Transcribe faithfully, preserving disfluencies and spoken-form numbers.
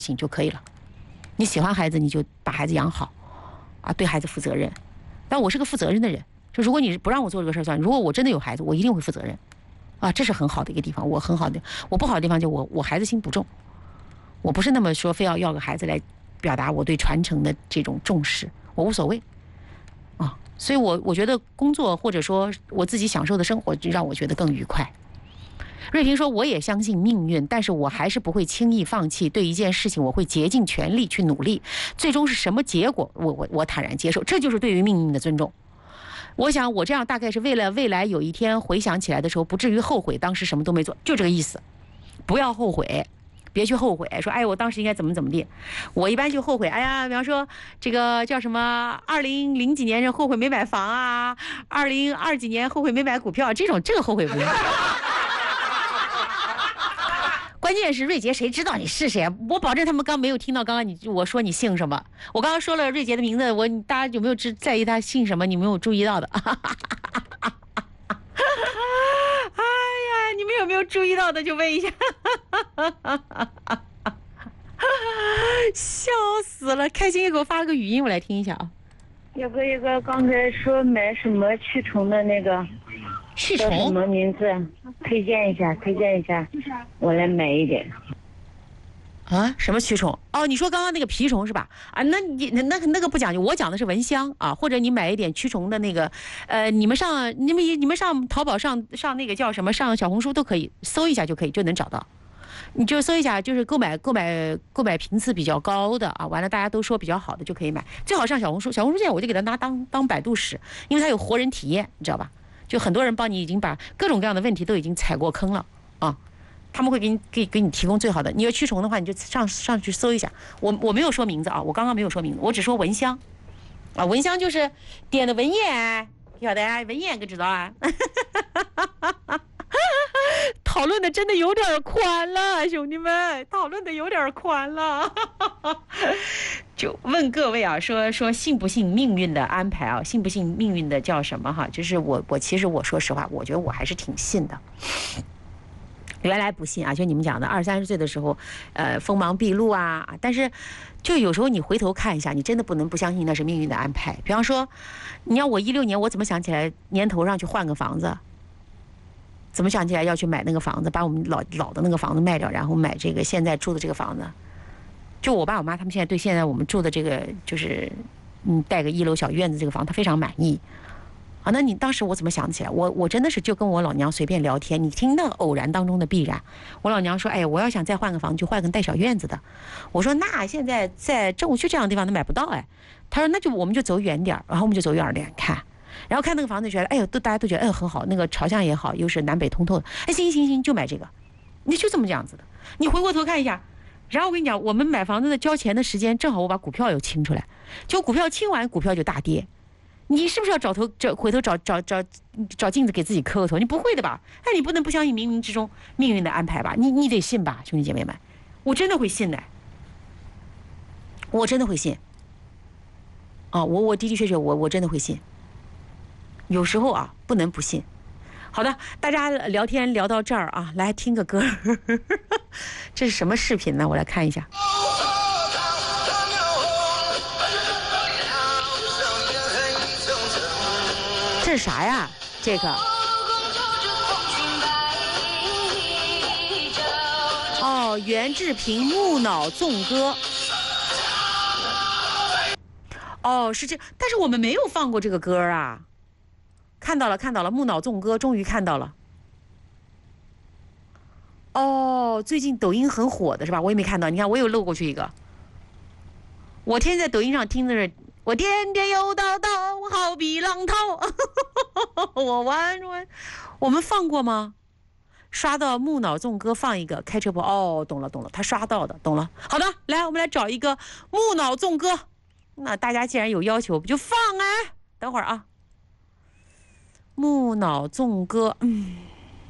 情就可以了。你喜欢孩子，你就把孩子养好，啊，对孩子负责任。但我是个负责任的人，就如果你不让我做这个事儿算，如果我真的有孩子，我一定会负责任，啊，这是很好的一个地方。我很好的，我不好的地方就我我孩子心不重，我不是那么说非要要个孩子来表达我对传承的这种重视，我无所谓，啊，所以我我觉得工作或者说我自己享受的生活，就让我觉得更愉快。瑞平说：“我也相信命运，但是我还是不会轻易放弃。对一件事情，我会竭尽全力去努力。最终是什么结果，我我我坦然接受。这就是对于命运的尊重。我想我这样大概是为了未来有一天回想起来的时候，不至于后悔当时什么都没做，就这个意思。不要后悔，别去后悔，说哎，我当时应该怎么怎么地。我一般就后悔，哎呀，比方说这个叫什么，二零零几年后悔没买房啊，二零二几年后悔没买股票，这种这个后悔不用。”关键是瑞杰，谁知道你是谁啊？我保证他们刚没有听到刚刚你我说你姓什么。我刚刚说了瑞杰的名字，我大家有没有知在意他姓什么？你没有注意到的。哎呀，你们有没有注意到的？就问一下。笑死了，开心也给我发了个语音，我来听一下啊。 有个一个刚才说买什么驱虫的那个。 驱虫什么名字？推荐一下，推荐一下，我来买一点。 啊，什么驱虫？哦，你说刚刚那个蜱虫是吧？啊，那你那那那个不讲究，我讲的是蚊香啊，或者你买一点驱虫的那个，呃，你们上你们你们上淘宝上上那个叫什么，上小红书都可以搜一下就可以就能找到。你就搜一下，就是购买购买购买频次比较高的啊，完了大家都说比较好的就可以买，最好上小红书。小红书现在我就给它拿当当百度使，因为它有活人体验，你知道吧？就很多人帮你已经把各种各样的问题都已经踩过坑了啊，他们会给你给给你提供最好的。你要驱虫的话，你就上上去搜一下。我我没有说名字啊，我刚刚没有说名字，我只说蚊香啊，蚊香就是点的蚊烟，晓得啊？蚊烟可知道啊？讨论的真的有点宽了，兄弟们，讨论的有点宽了。就问各位啊，说说信不信命运的安排啊？信不信命运的叫什么哈？就是我我其实我说实话，我觉得我还是挺信的。原来不信啊，就你们讲的二三十岁的时候，呃，锋芒毕露啊。但是，就有时候你回头看一下，你真的不能不相信那是命运的安排。比方说，你要我一六年，我怎么想起来年头上去换个房子？怎么想起来要去买那个房子，把我们老老的那个房子卖掉，然后买这个现在住的这个房子？就我爸我妈他们现在对现在我们住的这个就是嗯带个一楼小院子这个房，他非常满意啊。那你当时我怎么想起来？我我真的是就跟我老娘随便聊天，你听那偶然当中的必然。我老娘说，哎，我要想再换个房，就换个带小院子的。我说那现在在政务区这样的地方都买不到哎。他说那就我们就走远点，然后我们就走远点看。然后看那个房子，觉得哎呦，都大家都觉得哎很好，那个朝向也好，又是南北通透的，哎行行行就买这个，你就这么这样子的。你回过头看一下，然后我跟你讲，我们买房子的交钱的时间正好我把股票又清出来，就股票清完，股票就大跌，你是不是要找头找回头找找找找镜子给自己磕个头？你不会的吧？哎，你不能不相信冥冥之中命运的安排吧？你你得信吧，兄弟姐妹们，我真的会信的，我真的会信。啊，我我的的确确我我真的会信。有时候啊，不能不信。好的，大家聊天聊到这儿啊，来听个歌。这是什么视频呢？我来看一下。这是啥呀？这个？哦，袁志平《木脑颂歌》。哦，是这，但是我们没有放过这个歌啊。看到了，看到了，《木脑颂歌》终于看到了。哦，最近抖音很火的是吧？我也没看到，你看我又漏过去一个。我天天在抖音上听的是“我颠颠又倒倒，好比浪涛”，我弯弯。我们放过吗？刷到《木脑颂歌》放一个，开车播。哦，懂了懂了，他刷到的，懂了。好的，来，我们来找一个《木脑颂歌》。那大家既然有要求，不就放啊？等会儿啊。木脑颂歌，嗯。